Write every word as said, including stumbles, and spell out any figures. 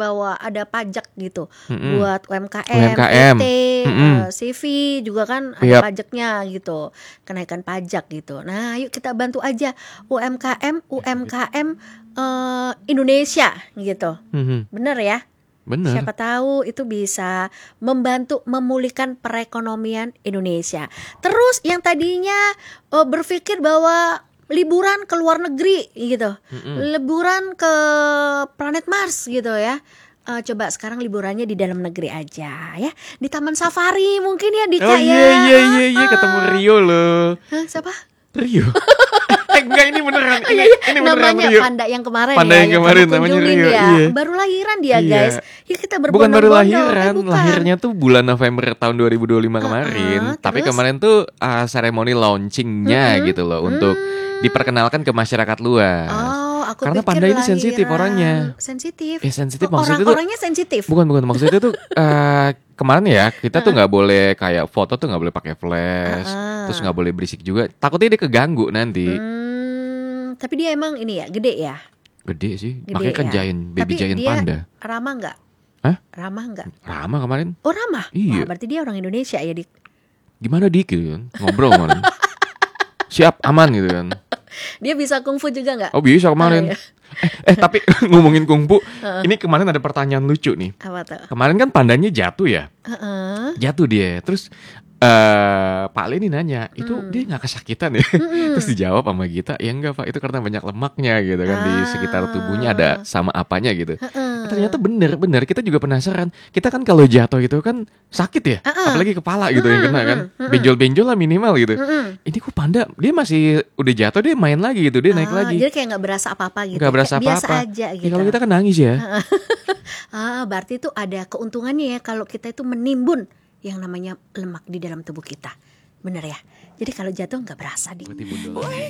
bahwa ada pajak gitu Mm-mm. buat U M K M, U M K M. P T, Mm-mm. eh, C V juga kan ada Yap. pajaknya gitu, kenaikan pajak gitu. Nah, yuk kita bantu aja U M K M U M K M eh, Indonesia gitu. Mhm. Bener ya? Bener. Siapa tahu itu bisa membantu memulihkan perekonomian Indonesia. Terus yang tadinya eh, berpikir bahwa liburan ke luar negeri gitu, Mm-mm. liburan ke planet Mars gitu ya. Eh, coba sekarang liburannya di dalam negeri aja ya, di Taman Safari mungkin ya Dika Oh ya. iya iya iya iya ketemu Rio loh. Hah, siapa? Rio. eh enggak ini beneran. Oh, Ini iya, iya. ini beneran Namanya Rio. Panda yang kemarin Panda ya, yang yang kemarin kamu namanya kunjungin Rio, ya. iya. Baru lahiran dia Iya. guys. Ya kita Bukan baru berbondong-bondong. lahiran, Eh, bukan. lahirnya tuh bulan November tahun dua ribu dua puluh lima kemarin. Uh-uh, Tapi terus? kemarin tuh uh, seremoni launchingnya Mm-mm. gitu loh untuk Hmm. diperkenalkan ke masyarakat luas. Oh, aku Karena pikir Panda ini sensitif lahiran. orangnya. Sensitif. Eh sensitif Oh, maksudnya orang tuh orangnya sensitif. bukan bukan maksudnya tuh uh, kemarin ya kita tuh nggak boleh kayak foto tuh nggak boleh pakai flash, Uh-uh. terus nggak boleh berisik juga. Takutnya dia keganggu nanti. Hmm, tapi dia emang ini ya gede ya. Gede sih, Gede makanya kan ya. giant, baby Tapi giant dia panda. ramah nggak? Hah? Ramah nggak? Ramah kemarin. Oh ramah. Iya. Wah, berarti dia orang Indonesia ya Dik. Gimana dik gitu kan ngobrol kemarin. Siap aman gitu kan. Dia bisa kungfu juga nggak? Oh bisa kemarin. Oh, iya. eh, eh tapi ngomongin kungfu, ini kemarin ada pertanyaan lucu nih. Apa tuh? Kemarin kan pandanya jatuh ya, Heeh. jatuh dia. Terus eh Pak Leni nanya, itu Hmm. dia nggak kesakitan ya? Terus dijawab sama Gita, ya enggak Pak, itu karena banyak lemaknya gitu kan di sekitar tubuhnya ada sama apanya gitu. Heeh. Ternyata bener bener kita juga penasaran. Kita kan kalau jatuh itu kan sakit ya, Heeh. apalagi kepala gitu yang kena kan, benjol-benjol lah minimal gitu. Mm-mm. Ini kok panda dia masih udah jatuh dia main lagi gitu, dia naik Ah, lagi. Jadi kayak nggak berasa apa-apa gitu. Nggak berasa Kayak biasa apa-apa. aja Ya, gitu. kalau kita kan nangis ya. Ah, berarti itu ada keuntungannya ya kalau kita itu menimbun yang namanya lemak di dalam tubuh kita. Bener ya? Jadi kalau jatuh nggak berasa di. Buat ibu dulu.